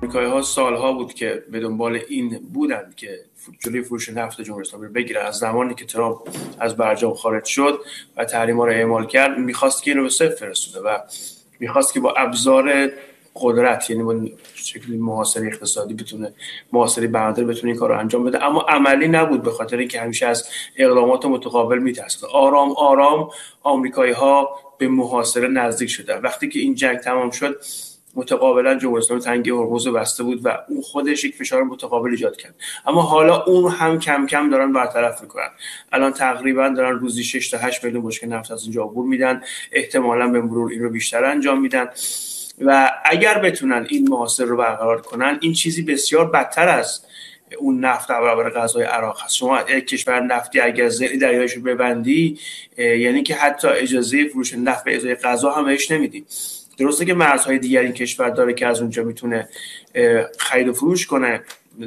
آمریکایی‌ها سالها بود که به دنبال این بودند که جلوی فروش نفت جمهوری اسلامی بگیرن. از زمانی که ترامپ از برجام خارج شد و تحریم‌ها رو اعمال کرد، می‌خواست که اینو به صفر برسونه و می‌خواست که با ابزار قدرت، یعنی با شکلی محاصره اقتصادی بتونه، محاصره بنادر بتونه این کار رو انجام بده، اما عملی نبود به خاطر اینکه همیشه از اقدامات متقابل می‌ترسید. آرام آرام آمریکایی‌ها به محاصره نزدیک شدن. وقتی که این جنگ تمام شد، متقابلا جمهوری اسلامی تنگه هرمز بسته بود و اون خودش یک فشار متقابل ایجاد کرد. اما حالا اون هم کم کم دارن برطرف میکنن. الان تقریبا دارن روزی 6 تا 8 میلیون بشکه نفت از اینجا عبور میدن، احتمالاً به مرور این رو بیشتر انجام میدن و اگر بتونن این محاصره رو برقرار کنن، این چیزی بسیار بدتر از اون نفت در برابر غذای عراق هست. شما یک کشور نفتی اگر زیر دریایش رو ببندی، یعنی که حتی اجازه فروش نفت به ازای غذا هم بهش نمیدی. درسته که مرزهای دیگر این کشور داره که از اونجا میتونه خرید و فروش کنه،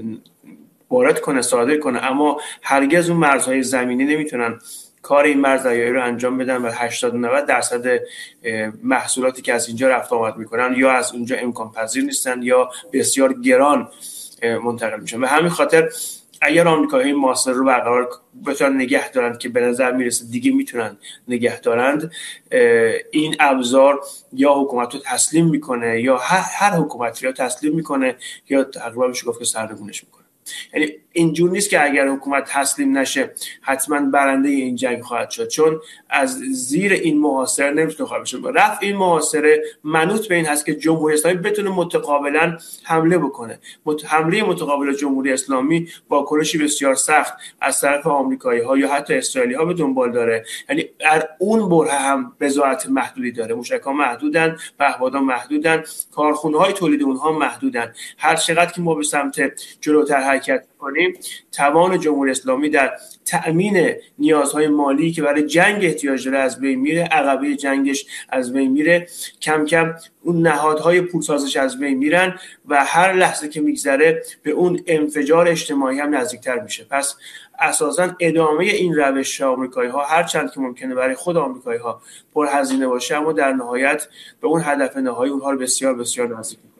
وارد کنه، صادر کنه، اما هرگز اون مرزهای زمینی نمیتونن کار این مرز دریایی رو انجام بدن و 80-90% محصولاتی که از اینجا رفت آمد میکنن یا از اونجا امکان پذیر نیستن یا بسیار گران منتقل میشن. به همین خاطر اگر آمریکایی‌ها این محاصره رو برقرار بتونن نگه دارن، که به نظر میرسه دیگه میتونن نگه دارند، این ابزار یا حکومت رو تسلیم میکنه یا هر حکومتی رو تسلیم میکنه یا تقریبا میشه گفت که سرنگونش میکنه. یعنی اینجور نیست که اگر حکومت تسلیم نشه حتما برنده این جنگ خواهد شد، چون از زیر این محاصره نمیتونه خارج بشه. رفع این محاصره منوط به این هست که جمهوری اسلامی بتونه متقابلا حمله بکنه. حمله متقابل جمهوری اسلامی واکنشی بسیار سخت از طرف آمریکایی‌ها یا حتی اسرائیلی‌ها به دنبال داره. یعنی در اون بره هم بضاعت محدودی داره، موشک‌ها محدودن، پهپادها محدودن، کارخونه‌های تولید اونها محدودن. هر چقدر که ما به سمت جلوتر حرکت کنیم، توان جمهوری اسلامی در تأمین نیازهای مالی که برای جنگ احتیاج داره از بین میره، عقبه جنگش از بین میره، کم کم اون نهادهای پولسازش از بین میرن و هر لحظه که میگذره به اون انفجار اجتماعی هم نزدیکتر میشه. پس اساساً ادامه این روش آمریکایی‌ها هر چند که ممکنه برای خود آمریکایی‌ها پرهزینه باشه، اما در نهایت به اون هدف نهایی اونها رو بسیار بسیار نزدیک میکنه.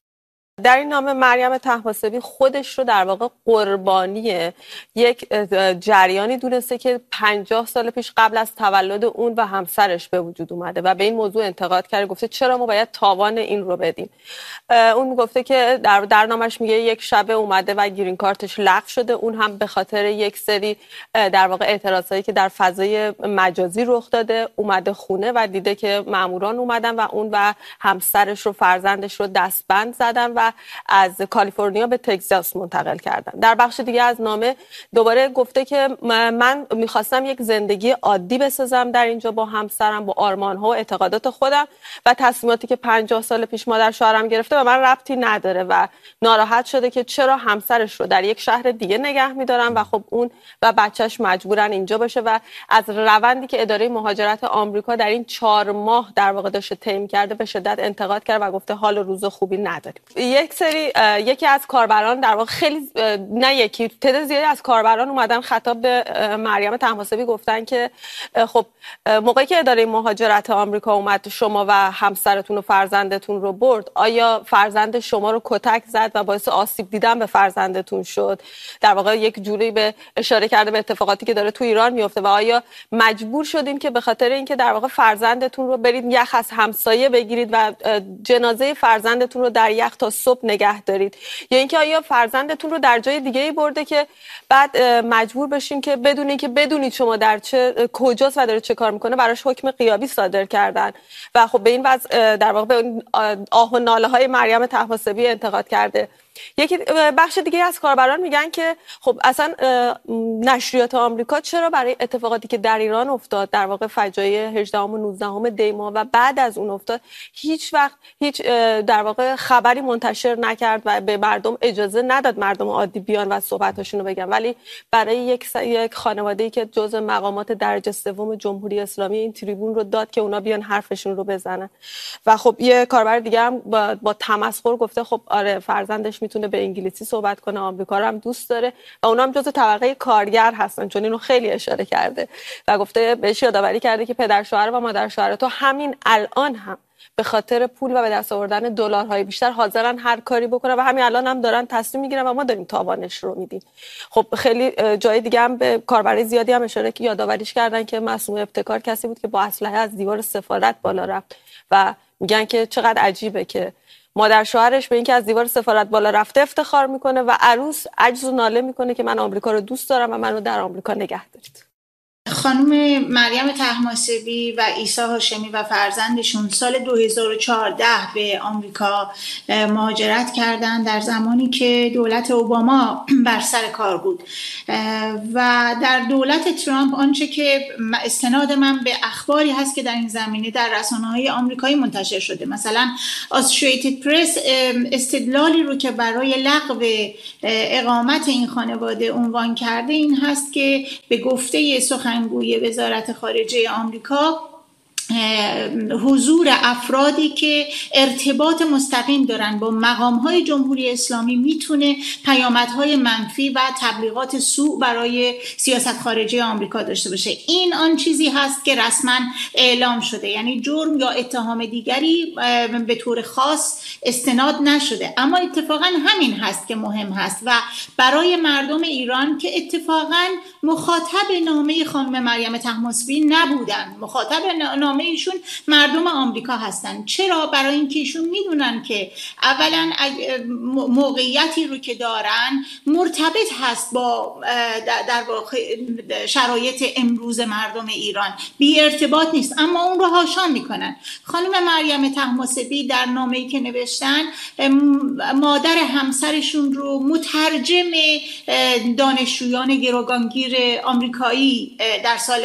در این نامه مریم طهماسبی خودش رو در واقع قربانی یک جریانی دونسته که 50 سال پیش قبل از تولد اون و همسرش به وجود اومده و به این موضوع انتقاد کرده، گفته چرا ما باید تاوان این رو بدیم. اون میگفته که در نامش میگه یک شب اومده و گرین کارتش لغو شده، اون هم به خاطر یک سری در واقع اعتراضایی که در فضای مجازی رخ داده. اومده خونه و دیده که ماموران اومدن و اون و همسرش رو، فرزندش رو دستبند زدن و از کالیفرنیا به تگزاس منتقل کردن. در بخش دیگه از نامه دوباره گفته که من میخواستم یک زندگی عادی بسازم در اینجا با همسرم، با آرمان‌ها و اعتقادات خودم و تصمیماتی که 50 سال پیش مادر شوهرم گرفته و من ربطی نداره و ناراحت شده که چرا همسرش رو در یک شهر دیگه نگه می‌دارن و خب اون و بچهش مجبورن اینجا باشه و از روندی که اداره مهاجرت آمریکا در این 4 ماه در واقع داشته طی کرده به شدت انتقاد کرد و گفته حال و روز خوبی نداریم. یکی از کاربران در واقع خیلی نه یکی تعداد زیادی از کاربران اومدن خطاب به مریم طهماسبی گفتن که خب موقعی که اداره مهاجرت آمریکا اومد شما و همسرتون و فرزندتون رو برد، آیا فرزند شما رو کتک زد و باعث آسیب دیدن به فرزندتون شد؟ در واقع یک جوری به اشاره کرده به اتفاقاتی که داره تو ایران میفته و آیا مجبور شدین که به خاطر اینکه در واقع فرزندتون رو برید یخ از همسایه بگیرید و جنازه فرزندتون رو در یخ تا صبح نگه دارید، یا اینکه آیا فرزندتون رو در جای دیگه‌ای برده که بعد مجبور بشین که بدونید شما در چه کجاست و داره چه کار میکنه، براش حکم غیابی صادر کردن و خب به این وضع در واقع به آه و ناله های مریم طهماسبی انتقاد کرده. یکی بخش دیگه از کاربران میگن که خب اصلا نشریات آمریکا چرا برای اتفاقاتی که در ایران افتاد، در واقع فجایع 18 و 19 دی ماه و بعد از اون افتاد، هیچ وقت هیچ در واقع خبری منتشر نکرد و به مردم اجازه نداد مردم عادی بیان و صحبتاشون رو بگن، ولی برای یک خانواده‌ای که جزء مقامات درجه سوم جمهوری اسلامی این تریبون رو داد که اونا بیان حرفشون رو بزنن. و خب یه کاربر دیگه هم با تمسخر گفته خب آره فرزندش میتونه به انگلیسی صحبت کنه، آمریکا رو هم دوست داره و اونا هم جزء طبقه کارگر هستن، چون اینو خیلی اشاره کرده و گفته بهش یادآوری کرده که پدر شوهر و مادر شوهر تو همین الان هم به خاطر پول و به دست آوردن دلارهای بیشتر حاضرن هر کاری بکنن و همین الان هم دارن تصمیم میگیرن و ما داریم تاوانش رو میدیم. خب خیلی جای دیگه هم به کاربرای زیادی هم اشاره که یادآوریش کردن که معصومه ابتکار کسی بود که با اسلحه از دیوار سفارت بالا رفت و میگن که چقدر عجیبه که مادر شوهرش به اینکه از دیوار سفارت بالا رفته افتخار میکنه و عروس عجز و ناله میکنه که من آمریکا رو دوست دارم و منو در آمریکا نگه دارید. خانم مریم طهماسبی و عیسی هاشمی و فرزندشون سال 2014 به آمریکا مهاجرت کردن در زمانی که دولت اوباما بر سر کار بود و در دولت ترامپ آنچه که استناد من به اخباری هست که در این زمینه در رسانه‌های آمریکایی منتشر شده، مثلا آسوشییتد پرس استدلالی رو که برای لغو اقامت این خانواده عنوان کرده این هست که به گفته سخنگوی وزارت خارجه آمریکا حضور افرادی که ارتباط مستقیم دارن با مقام‌های جمهوری اسلامی میتونه پیامدهای منفی و تبلیغات سوء برای سیاست خارجی آمریکا داشته باشه. این آن چیزی هست که رسما اعلام شده، یعنی جرم یا اتهام دیگری به طور خاص استناد نشده، اما اتفاقا همین هست که مهم هست و برای مردم ایران که اتفاقا مخاطب نامه خانم مریم طهماسبی نبودن، مخاطب نامه ایشون مردم آمریکا هستن. چرا؟ برای اینکه ایشون میدونن که اولا موقعیتی رو که دارن مرتبط هست با در واقع شرایط امروز مردم ایران، بی ارتباط نیست، اما اون رو هاشا میکنن. خانم مریم طهماسبی در نامه‌ای که نوشتن مادر همسرشون رو مترجم دانشجویان گروگانگیر آمریکایی در سال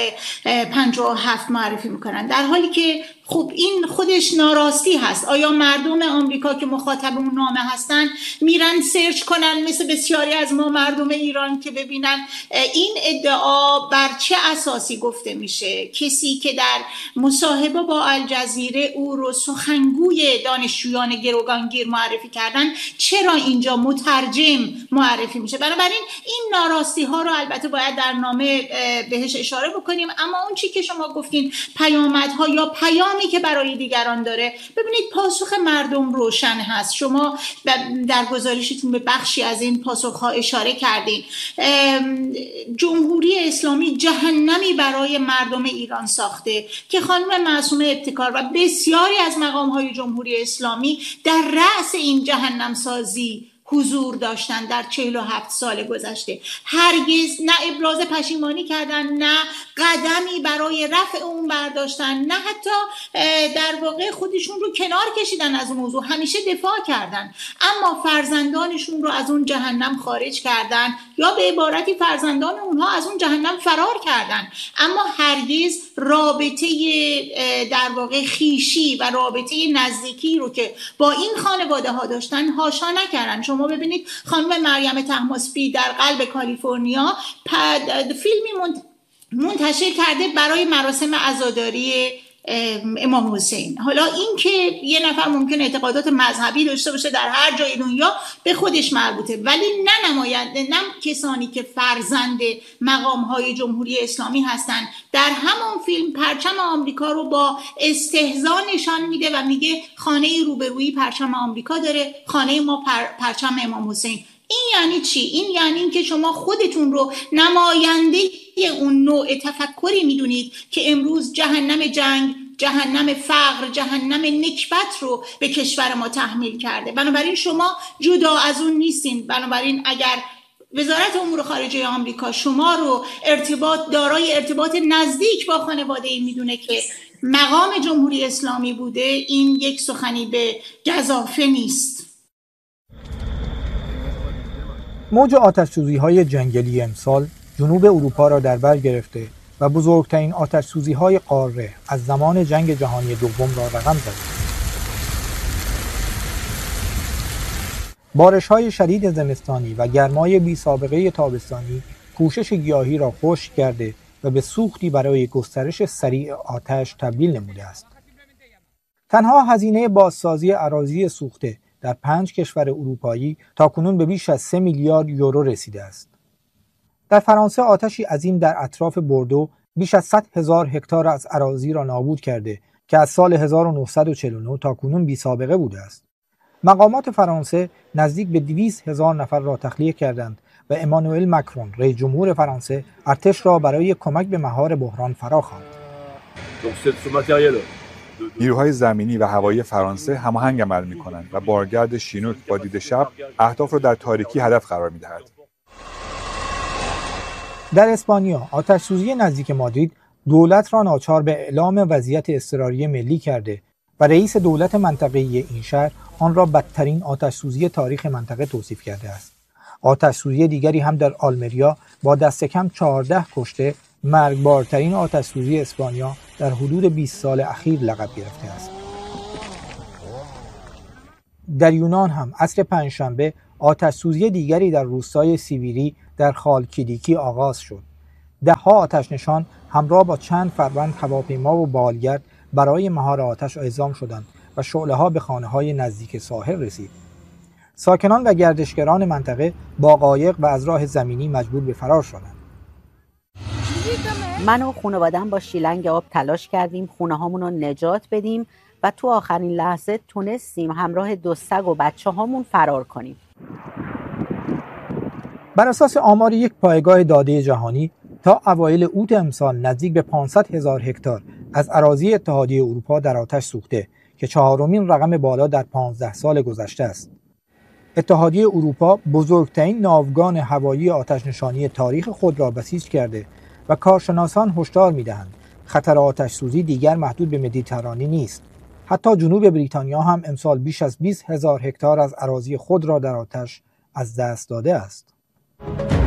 57 معرفی میکنن، در حالی که خب این خودش ناراستی هست. آیا مردم آمریکا که مخاطب اون نامه هستن میرن سرچ کنن مثل بسیاری از ما مردم ایران که ببینن این ادعا بر چه اساسی گفته میشه؟ کسی که در مصاحبه با الجزیره او رو سخنگوی دانشجویان گروگانگیر معرفی کردن، چرا اینجا مترجم معرفی میشه؟ بنابراین این ناراستی ها رو البته باید در نامه بهش اشاره بکنیم، اما اون چی که شما گفتین پیامدها یا پیامی که برای دیگران داره، ببینید پاسخ مردم روشن هست. شما در گزارشتون به بخشی از این پاسخها اشاره کردین. جمهوری اسلامی جهنمی برای مردم ایران ساخته که خانم معصومه ابتکار و بسیاری از مقام‌های جمهوری اسلامی در رأس این جهنم سازی حضور داشتن در 47 سال گذشته. هرگز نه ابراز پشیمانی کردن، نه قدمی برای رفع اون برداشتن، نه حتی در واقع خودشون رو کنار کشیدن از اون موضوع، همیشه دفاع کردن، اما فرزندانشون رو از اون جهنم خارج کردن یا به عبارتی فرزندان اونها از اون جهنم فرار کردن، اما هرگز رابطه در واقع خیشی و رابطه نزدیکی رو که با این خانواده ها داشتن هاشا نکردن. شما ببینید خانم مریم طهماسبی در قلب کالیفرنیا فیلمی منتشر کرده برای مراسم عزاداری امام حسین. حالا این که یه نفر ممکن اعتقادات مذهبی داشته باشه در هر جای دنیا به خودش مربوطه، ولی نه نماینده، نه کسانی که فرزند مقام‌های جمهوری اسلامی هستن. در همون فیلم پرچم آمریکا رو با استهزا نشان میده و میگه خانه روبرویی پرچم آمریکا داره، خانه ما پرچم امام حسین. این یعنی چی؟ این یعنی این که شما خودتون رو نماینده اون نوع تفکری میدونید که امروز جهنم جنگ، جهنم فقر، جهنم نکبت رو به کشور ما تحمیل کرده. بنابراین شما جدا از اون نیستین. بنابراین اگر وزارت امور خارجه آمریکا شما رو دارای ارتباط نزدیک با خانواده‌ای میدونه که مقام جمهوری اسلامی بوده، این یک سخنی به گزافه نیست. موج آتش‌سوزی‌های جنگلی امسال جنوب اروپا را در بر گرفته و بزرگترین آتش‌سوزی‌های قاره از زمان جنگ جهانی دوم را رقم زده. بارش‌های شدید زمستانی و گرمای بی‌سابقه تابستانی پوشش گیاهی را خشک کرده و به سوختی برای گسترش سریع آتش تبدیل نموده است. تنها هزینه بازسازی اراضی سوخته در 5 کشور اروپایی تاکنون به بیش از 3 میلیارد یورو رسیده است. در فرانسه آتشی عظیم در اطراف بوردو بیش از 100,000 هکتار از اراضی را نابود کرده که از سال 1949 تا کنون بی‌سابقه بوده است. مقامات فرانسه نزدیک به 200,000 نفر را تخلیه کردند و امانوئل مکرون رئیس جمهور فرانسه ارتش را برای کمک به مهار بحران فراخواند. نیروهای زمینی و هوایی فرانسه هماهنگ عمل می‌کنند و بارگرد شینوک با دید شب اهداف را در تاریکی هدف قرار می‌دهد. در اسپانیا آتش‌سوزی نزدیک مادرید دولت را ناچار به اعلام وضعیت اضطراری ملی کرده و رئیس دولت منطقه‌ای این شهر آن را بدترین آتش‌سوزی تاریخ منطقه توصیف کرده است. آتش‌سوزی دیگری هم در آلمریا با دست کم 14 کشته مرگبارترین آتش‌سوزی اسپانیا در حدود 20 سال اخیر لقب گرفته است. در یونان هم عصر پنجشنبه آتش‌سوزی دیگری در روستای سیویری در خالکیدیکی آغاز شد. ده‌ها آتش‌نشان همراه با چند فروند هواپیما و بالگرد برای مهار آتش اعزام شدند و شعله‌ها به خانه‌های نزدیک ساحل رسید. ساکنان و گردشگران منطقه با قایق و از راه زمینی مجبور به فرار شدند. من و خانواده‌ام با شیلنگ آب تلاش کردیم خونه‌هامون رو نجات بدیم و تو آخرین لحظه تونستیم همراه 2 سگ و بچه‌هامون فرار کنیم. بر اساس آمار یک پایگاه داده جهانی تا اوایل اوت امسال نزدیک به 500,000 هکتار از اراضی اتحادیه اروپا در آتش سوخته که 4مین رقم بالا در 15 سال گذشته است. اتحادیه اروپا بزرگترین ناوگان هوایی آتش‌نشانی تاریخ خود را بسیج کرده و کارشناسان هشدار می‌دهند خطر آتش‌سوزی دیگر محدود به مدیترانه نیست. حتی جنوب بریتانیا هم امسال بیش از 20,000 هکتار از اراضی خود را در آتش از دست داده است.